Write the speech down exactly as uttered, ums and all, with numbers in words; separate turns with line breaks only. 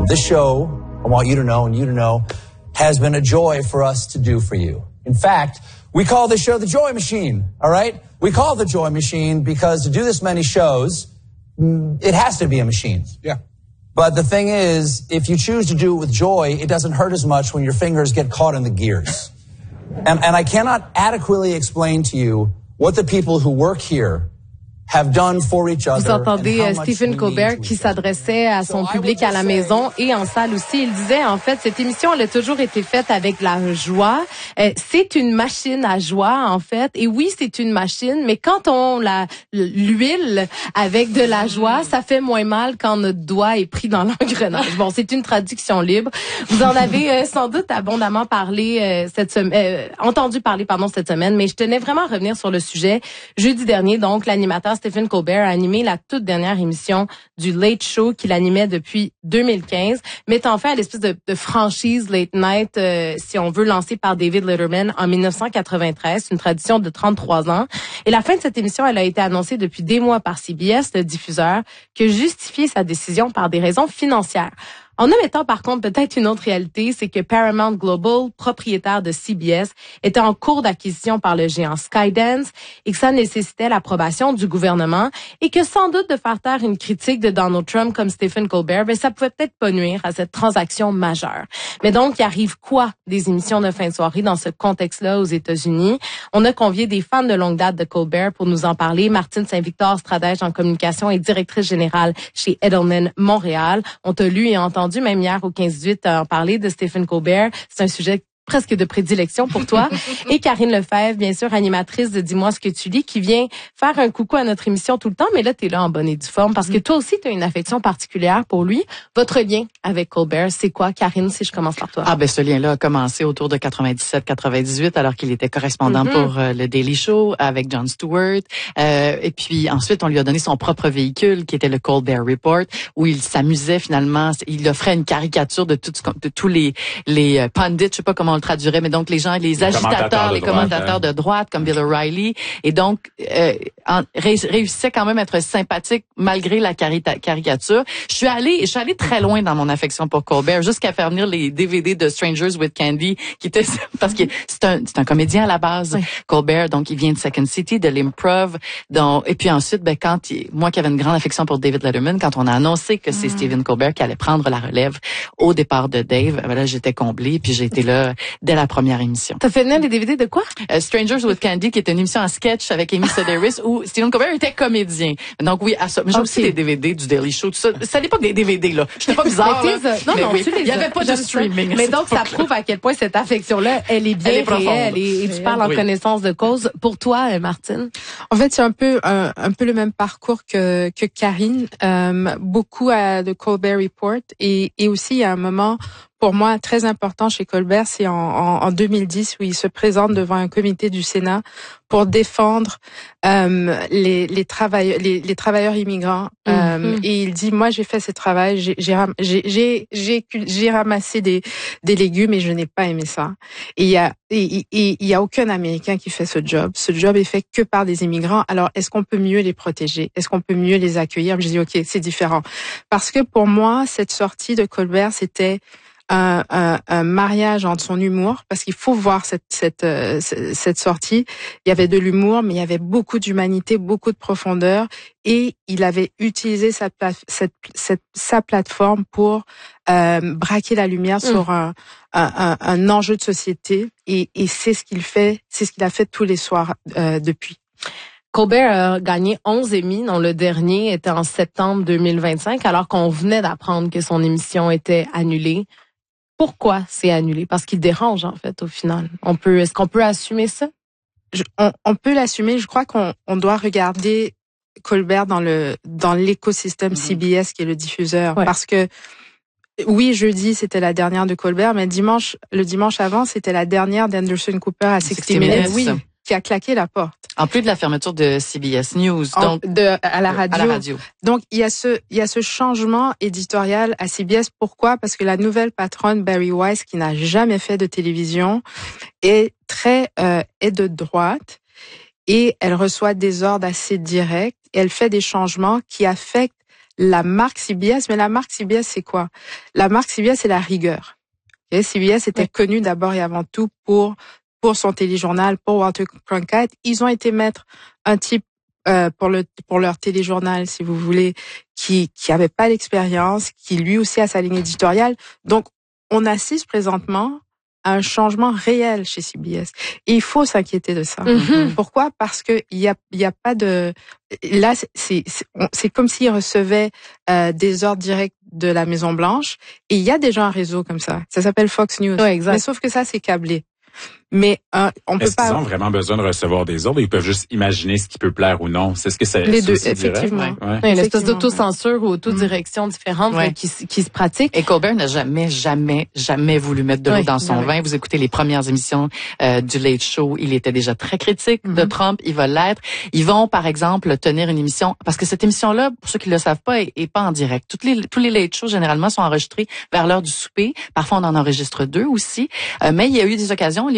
This show, I want you to know and you to know, has been a joy for us to do for you. In fact, we call this show the Joy Machine, all right? We call it the Joy Machine because to do this many shows, it has to be a machine.
Yeah.
But the thing is, if you choose to do it with joy, it doesn't hurt as much when your fingers get caught in the gears. And, and I cannot adequately explain to you what the people who work here have done for each other.
Vous entendez uh, Stephen Colbert qui s'adressait à son public à la maison et en salle aussi. Il disait, en fait, cette émission, elle a toujours été faite avec la joie. Euh, c'est une machine à joie, en fait. Et oui, c'est une machine, mais quand on la l'huile avec de la joie, ça fait moins mal quand notre doigt est pris dans l'engrenage. Bon, c'est une traduction libre. Vous en avez euh, sans doute abondamment parlé euh, cette semaine, euh, entendu parler, pardon, cette semaine, mais je tenais vraiment à revenir sur le sujet. Jeudi dernier, donc, l'animateur Stephen Colbert a animé la toute dernière émission du Late Show qu'il animait depuis deux mille quinze, mettant fin à l'espèce de, de franchise Late Night, euh, si on veut, lancée par David Letterman en dix-neuf cent quatre-vingt-treize, une tradition de trente-trois ans. Et la fin de cette émission, elle a été annoncée depuis des mois par C B S, le diffuseur, qui a justifié sa décision par des raisons financières. En omettant par contre peut-être une autre réalité, c'est que Paramount Global, propriétaire de C B S, était en cours d'acquisition par le géant Skydance et que ça nécessitait l'approbation du gouvernement et que sans doute de faire taire une critique de Donald Trump comme Stephen Colbert, ben ça pouvait peut-être pas nuire à cette transaction majeure. Mais donc, il arrive quoi des émissions de fin de soirée dans ce contexte-là aux États-Unis? On a convié des fans de longue date de Colbert pour nous en parler. Martine Saint-Victor, stratège en communication et directrice générale chez Edelman Montréal. On t'a lu et entendu même hier au quinze dix-huit en parler de Stephen Colbert. C'est un sujet presque de prédilection pour toi. Et Karine Lefebvre, bien sûr, animatrice de Dis-moi ce que tu lis, qui vient faire un coucou à notre émission tout le temps, mais là, t'es là en bonne et due forme parce que toi aussi, t'as une affection particulière pour lui. Votre lien avec Colbert, c'est quoi, Karine, si je commence par toi?
Ah, ben, ce lien-là a commencé autour de quatre-vingt-dix-sept quatre-vingt-dix-huit, alors qu'il était correspondant mm-hmm. pour euh, le Daily Show avec Jon Stewart. Euh, et puis, ensuite, on lui a donné son propre véhicule, qui était le Colbert Report, où il s'amusait finalement. Il offrait une caricature de, tout, de tous les, les euh, pundits, je sais pas comment on le traduirait, mais donc les gens, les, les agitateurs, les commentateurs de droite, comme Bill O'Reilly, et donc euh, en, ré, réussissait quand même à être sympathique malgré la carita, caricature. Je suis allée, je suis allée très loin dans mon affection pour Colbert, jusqu'à faire venir les D V D de Strangers with Candy, qui était parce que c'est un, c'est un comédien à la base, oui. Colbert, donc il vient de Second City, de l'improv, donc et puis ensuite, ben quand il, moi qui avais une grande affection pour David Letterman, quand on a annoncé que c'est mm. Stephen Colbert qui allait prendre la relève au départ de Dave, ben là j'étais comblée, puis j'ai été là dès la première émission.
T'as fait venir des D V D de quoi?
Uh, Strangers with Candy, qui était une émission en sketch avec Amy Sedaris, où Stephen Colbert était comédien. Donc oui, à ça. Mais j'ai okay. aussi des D V D du Daily Show, tout ça. C'est à l'époque des D V D, là. J'étais pas bizarre, là.
Non,
mais
non,
oui.
tu les
Il y avait pas de streaming.
Mais donc, ça prouve à quel point cette affection-là, elle est bien elle est réelle et, et tu parles en oui. connaissance de cause. Pour toi, Martine?
En fait, c'est un peu, un, un peu le même parcours que, que Karine. Euh, beaucoup à The Colbert Report et, et aussi, il y a un moment, pour moi, très important chez Colbert, c'est en, en, en deux mille dix où il se présente devant un comité du Sénat pour défendre euh, les, les, travailleurs, les, les travailleurs immigrants. Mm-hmm. Euh, et il dit, moi, j'ai fait ce travail, j'ai, j'ai, j'ai, j'ai, j'ai ramassé des, des légumes et je n'ai pas aimé ça. Et il y a, et, et, il y a aucun Américain qui fait ce job. Ce job est fait que par des immigrants. Alors, est-ce qu'on peut mieux les protéger? Est-ce qu'on peut mieux les accueillir? Je dis, OK, c'est différent. Parce que pour moi, cette sortie de Colbert, c'était Un, un, un mariage entre son humour, parce qu'il faut voir cette, cette, euh, cette sortie. Il y avait de l'humour, mais il y avait beaucoup d'humanité, beaucoup de profondeur, et il avait utilisé sa, cette, cette, sa plateforme pour euh, braquer la lumière mmh. sur un, un, un enjeu de société, et, et c'est ce qu'il fait, c'est ce qu'il a fait tous les soirs euh, depuis.
Colbert a gagné onze Emmy, dont le dernier était en septembre deux mille vingt-cinq, alors qu'on venait d'apprendre que son émission était annulée. Pourquoi c'est annulé? Parce qu'il dérange, en fait, au final. On peut, est-ce qu'on peut assumer ça?
Je, on, on peut l'assumer. Je crois qu'on on doit regarder Colbert dans le dans l'écosystème mm-hmm. C B S, qui est le diffuseur. Ouais. Parce que, oui, jeudi, c'était la dernière de Colbert, mais dimanche, le dimanche avant, c'était la dernière d'Anderson Cooper à sixty minutes. Oui, qui a claqué la porte.
En plus de la fermeture de C B S News, donc
en, de à la radio.
À la radio.
Donc il y a ce il y a ce changement éditorial à C B S. Pourquoi? Parce que la nouvelle patronne Barry Weiss, qui n'a jamais fait de télévision, est très euh, est de droite et elle reçoit des ordres assez directs. Et elle fait des changements qui affectent la marque C B S. Mais la marque C B S, c'est quoi? La marque C B S, c'est la rigueur. Okay? C B S était oui. connu d'abord et avant tout pour pour son téléjournal, pour Walter Cronkite. Ils ont été mettre un type euh, pour le pour leur téléjournal, si vous voulez, qui qui avait pas l'expérience, qui lui aussi a sa ligne éditoriale. Donc, on assiste présentement à un changement réel chez C B S. Et il faut s'inquiéter de ça. Mm-hmm. Pourquoi? Parce que il y a il y a pas de là c'est c'est c'est comme s'ils recevaient euh, des ordres directs de la Maison Blanche et il y a déjà un réseau comme ça. Ça s'appelle Fox News.
Ouais, exact.
Mais sauf que ça c'est câblé. Mais euh, on peut
Est-ce
pas.
Est-ce qu'ils ont vraiment besoin de recevoir des ordres? Ils peuvent juste imaginer ce qui peut plaire ou non. C'est ce que c'est.
Les deux, effectivement.
Ouais. Ouais, une espèce d'autocensure ou auto-direction mmh. différente ouais. qui, qui se pratique.
Et Colbert n'a jamais, jamais, jamais voulu mettre de l'eau oui, dans son oui. vin. Vous écoutez les premières émissions euh, du Late Show, il était déjà très critique mmh. de Trump. Il va l'être. Ils vont, par exemple, tenir une émission parce que cette émission-là, pour ceux qui le savent pas, est, est pas en direct. Toutes les, tous les Late Shows généralement sont enregistrés vers l'heure du souper. Parfois, on en enregistre deux aussi. Euh, mais il y a eu des occasions.